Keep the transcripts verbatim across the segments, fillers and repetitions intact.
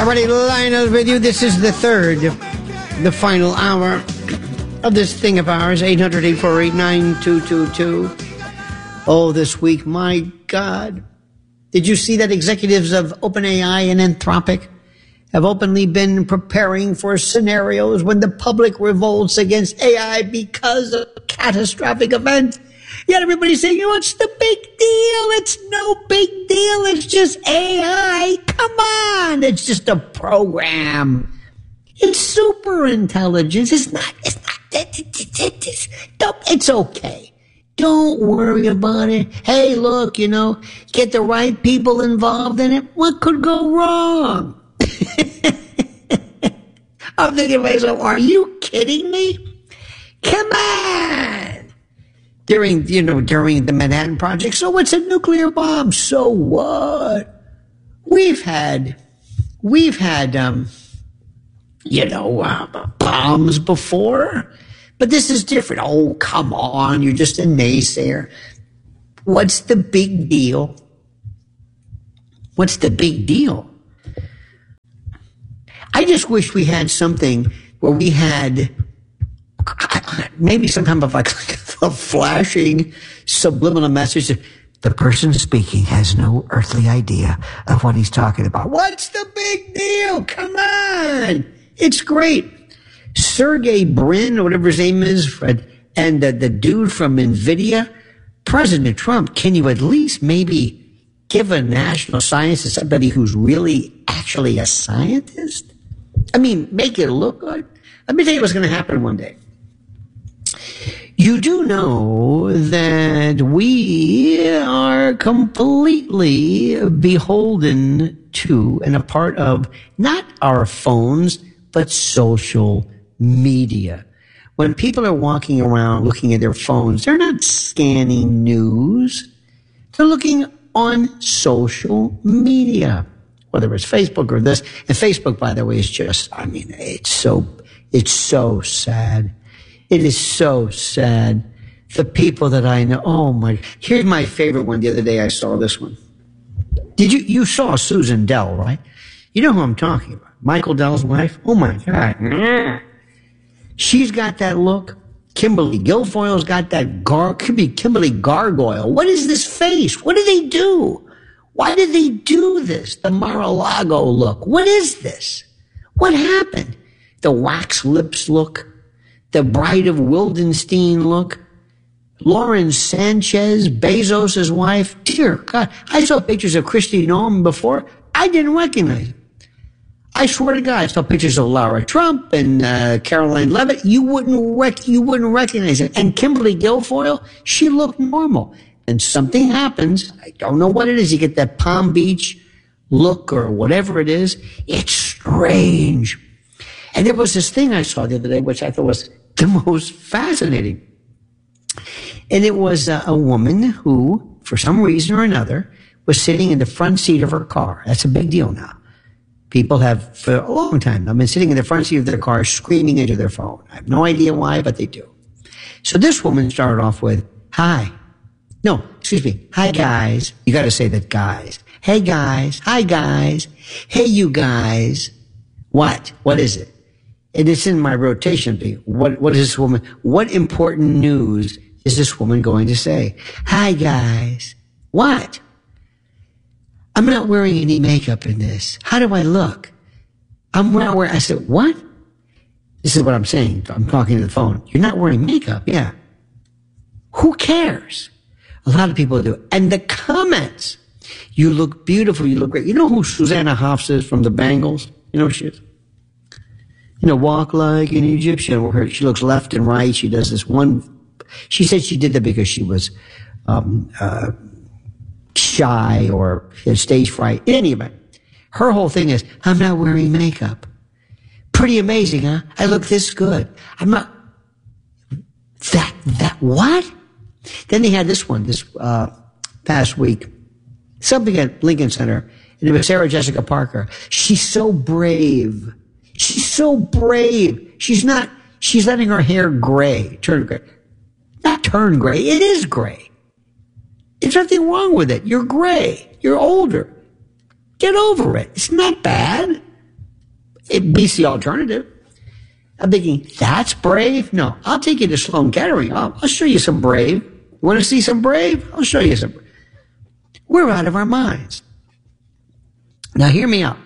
Everybody, Lionel's with you. This is the third, the final hour of this thing of ours, eight hundred, eight four eight, nine two two two. Oh, this week, my God. Did you see that executives of OpenAI and Anthropic have openly been preparing for scenarios when the public revolts against A I because of a catastrophic event? Yet everybody's saying, what's the big deal? It's no big deal. It's just A I. Come on. It's just a program. It's super intelligence. It's not, it's not, it's, it's okay. Don't worry about it. Hey, look, you know, get the right people involved in it. What could go wrong? I'm thinking to myself, are you kidding me? Come on. During, you know, during the Manhattan Project. So what's a nuclear bomb? So what? We've had, we've had, um, you know, uh, bombs before, but this is different. Oh, come on. You're just a naysayer. What's the big deal? What's the big deal? I just wish we had something where we had maybe some kind of like a flashing subliminal message. The person speaking has no earthly idea of what he's talking about. What's the big deal? Come on. It's great. Sergey Brin, or whatever his name is, Fred, and the, the dude from NVIDIA, President Trump, can you at least maybe give a national science to somebody who's really actually a scientist? I mean, make it look good. Let me tell you what's going to happen one day. You do know that we are completely beholden to and a part of not our phones, but social media. When people are walking around looking at their phones, they're not scanning news. They're looking on social media, whether it's Facebook or this. And Facebook, by the way, is just, I mean, it's so, it's so sad. It is so sad. The people that I know, oh my, here's my favorite one. The other day I saw this one. Did you, you saw Susan Dell, right? You know who I'm talking about. Michael Dell's wife. Oh my God. She's got that look. Kimberly Guilfoyle's got that gar, could be Kimberly Gargoyle. What is this face? What did they do? Why did they do this? The Mar-a-Lago look. What is this? What happened? The wax lips look. The Bride of Wildenstein look. Lauren Sanchez, Bezos' wife. Dear God, I saw pictures of Kristi Noem before. I didn't recognize it. I swear to God, I saw pictures of Lara Trump and uh, Caroline Levitt. You wouldn't rec- you wouldn't recognize it. And Kimberly Guilfoyle, she looked normal. And something happens. I don't know what it is. You get that Palm Beach look or whatever it is. It's strange. And there was this thing I saw the other day, which I thought was the most fascinating. And it was uh, a woman who, for some reason or another, was sitting in the front seat of her car. That's a big deal now. People have, for a long time, I've been sitting in the front seat of their car screaming into their phone. I have no idea why, but they do. So this woman started off with, hi. No, excuse me. Hi, guys. You got to say that, guys. Hey, guys. Hi, guys. Hey, you guys. What? What is it? And it's in my rotation. What, what is this woman? What important news is this woman going to say? Hi, guys. What? I'm not wearing any makeup in this. How do I look? I'm not wearing, I said, what? This is what I'm saying. I'm talking to the phone. You're not wearing makeup. Yeah. Who cares? A lot of people do. And the comments. You look beautiful. You look great. You know who Susanna Hoffs is from the Bangles? You know who she is? You know, walk like an Egyptian. Where she looks left and right. She does this one. She said she did that because she was um, uh, shy or had stage fright. In any event, her whole thing is, I'm not wearing makeup. Pretty amazing, huh? I look this good. I'm not. That, that, what? Then they had this one this uh, past week. Something at Lincoln Center. And it was Sarah Jessica Parker. She's so brave. She's so brave. She's not, she's letting her hair gray, turn gray. Not turn gray. It is gray. There's nothing wrong with it. You're gray. You're older. Get over it. It's not bad. It beats the alternative. I'm thinking, that's Brave? No, I'll take you to Sloan Kettering. I'll, I'll show you some Brave. You want to see some Brave? I'll show you some. We're out of our minds. Now, hear me out.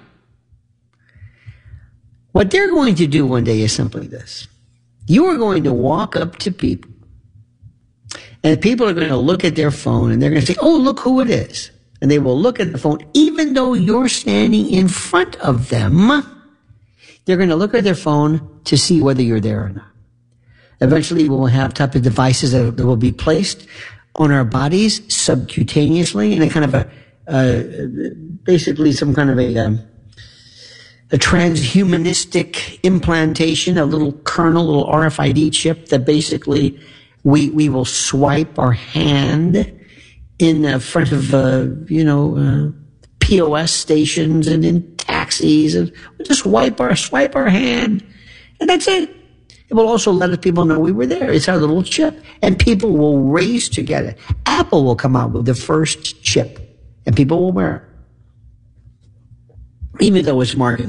What they're going to do one day is simply this. You are going to walk up to people, and people are going to look at their phone, and they're going to say, oh, look who it is. And they will look at the phone, even though you're standing in front of them. They're going to look at their phone to see whether you're there or not. Eventually, we will have type of devices that will be placed on our bodies subcutaneously in a kind of a, uh, basically some kind of a, um, a transhumanistic implantation, a little kernel, a little R F I D chip that basically we, we will swipe our hand in front of, uh, you know, uh, P O S stations and in taxis, and we'll just wipe our, swipe our hand, and that's it. It will also let people know we were there. It's our little chip, and people will race to get it. Apple will come out with the first chip, and people will wear it, even though it's marketed